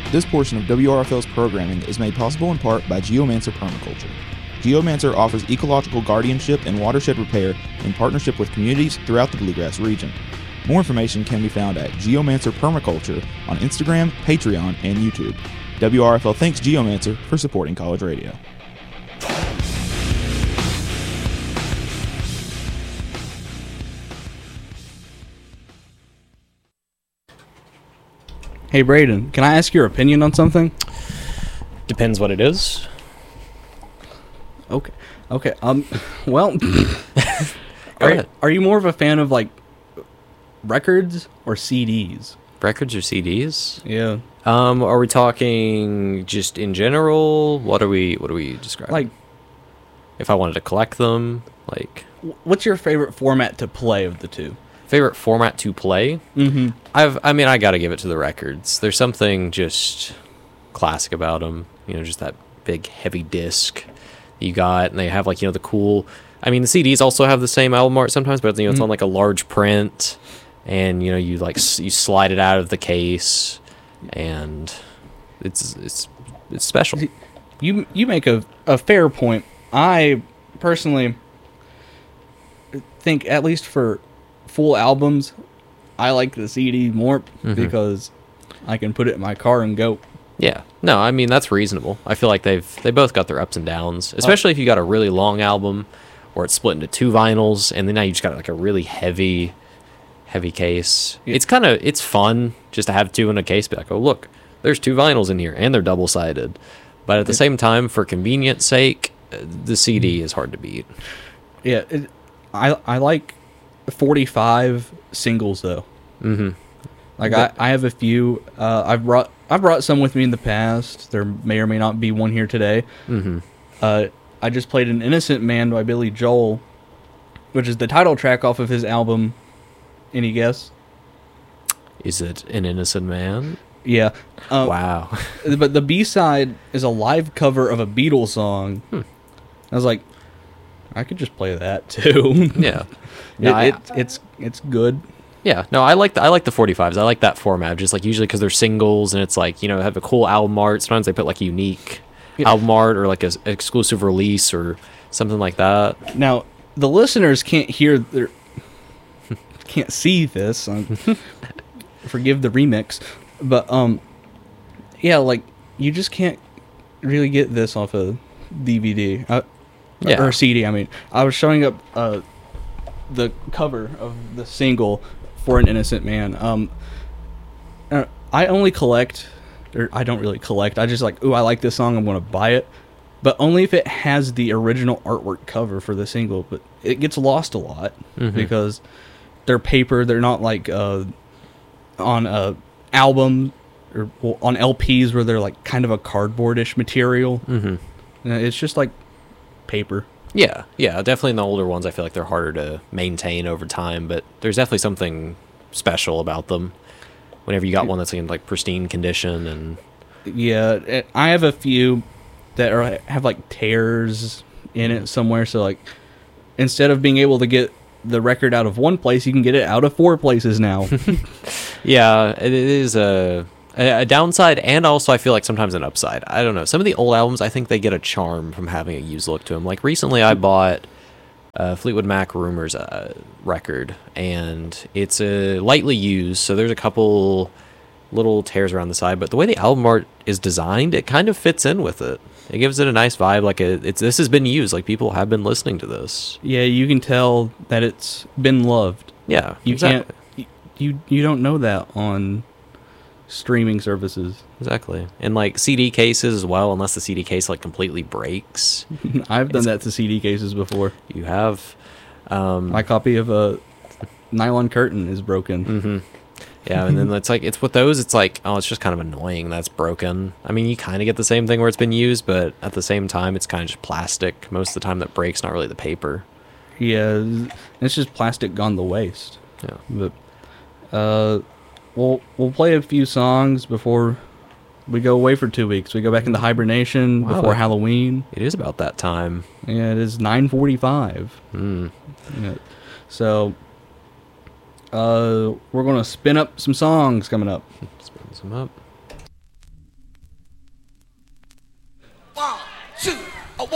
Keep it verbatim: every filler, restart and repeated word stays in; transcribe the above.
This portion of W R F L's programming is made possible in part by Geomancer Permaculture. Geomancer offers ecological guardianship and watershed repair in partnership with communities throughout the Bluegrass region. More information can be found at Geomancer Permaculture on Instagram, Patreon, and YouTube. W R F L thanks Geomancer for supporting college radio. Hey Braden, can I ask your opinion on something? Depends what it is. Okay. Okay. Um. Well, Go are, ahead. are you more of a fan of like records or C Ds? Records or C Ds? Yeah. Um, are we talking just in general? What are we? What are we describing? Like, if I wanted to collect them, like wh- what's your favorite format to play of the two? favorite format to play? Mm-hmm. I've. I mean, I got to give it to the records. There's something just classic about them. You know, just that big heavy disc you got, and they have like you know the cool. I mean, the C Ds also have the same album art sometimes, but you know it's Mm. on like a large print, and you know you like s- you slide it out of the case, and it's it's it's special. You you make a, a fair point. I personally think, at least for full albums, I like the C D more Mhm. because I can put it in my car and go. Yeah, no, I mean that's reasonable. I feel like they've they both got their ups and downs, especially if you got a really long album, or it's split into two vinyls, and then now you just got like a really heavy, heavy case. Yeah. It's kind of it's fun just to have two in a case. Be like, oh look, there's two vinyls in here, and they're double sided. But at the Yeah. same time, for convenience sake, uh, the C D is hard to beat. Yeah, it, I I like forty-five singles though. Mm-hmm. Like But- I, I have a few. Uh, I've brought I've brought some with me in the past. There may or may not be one here today. Mm-hmm. Uh, I just played "An Innocent Man" by Billy Joel, which is the title track off of his album. Any guess? Is it An Innocent Man? Yeah. Uh, Wow. But the B side is a live cover of a Beatles song. Hmm. I was like, I could just play that too. Yeah. it, No, I- it, it's it's good. Yeah, no, I like the, I like the forty-fives. I like that format, just like usually because they're singles and it's like you know have a cool album art. Sometimes they put like unique Yeah. album art or like a s- exclusive release or something like that. Now the listeners can't hear their can't see this. Um, forgive the remix, but um, yeah, like you just can't really get this off a D V D uh, Yeah. or C D. I mean, I was showing up uh the cover of the single for "An Innocent Man." Um, uh, I only collect, or I don't really collect. I just like, ooh, I like this song, I'm gonna buy it, but only if it has the original artwork cover for the single. But it gets lost a lot Mhm. because they're paper. They're not like uh, on a album or well, on L Ps where they're like kind of a cardboardish material. Mm-hmm. Uh, It's just like paper. Yeah, yeah, definitely in the older ones, I feel like they're harder to maintain over time, but there's definitely something special about them. Whenever you got one that's in like pristine condition and Yeah, it- I have a few that are have like tears in it somewhere. So like, instead of being able to get the record out of one place, you can get it out of four places now. yeah, it is a a downside, and also I feel like sometimes an upside. I don't know. Some of the old albums, I think they get a charm from having a used look to them. Like recently, I bought uh, Fleetwood Mac Rumors uh, record, and it's uh, lightly used, so there's a couple little tears around the side. But the way the album art is designed, it kind of fits in with it. It gives it a nice vibe. Like a, it's this has been used. Like people have been listening to this. Yeah, you can tell that it's been loved. Yeah, You exactly. can't. You you don't know that on streaming services. Exactly. And like C D cases as well, unless the C D case like completely breaks. I've done It's- that to C D cases before. You have um My copy of a Nylon Curtain is broken. mhm. Yeah, and then it's like it's with those it's like, oh, it's just kind of annoying that's broken. I mean, you kind of get the same thing where it's been used, but at the same time it's kind of just plastic most of the time that breaks, not really the paper. Yeah, it's just plastic gone to waste. Yeah. But uh, we'll we'll play a few songs before we go away for two weeks. We go back into hibernation Wow. before Halloween. It is about that time. Yeah, it is nine forty-five. Mm. Yeah. So uh, we're gonna spin up some songs coming up. Spin some up.